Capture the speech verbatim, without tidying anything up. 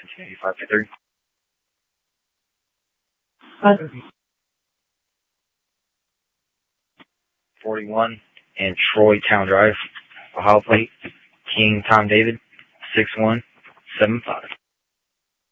Continue five two three. forty-one and Troy Town Drive, Ohio plate, King Tom David, six one seven five.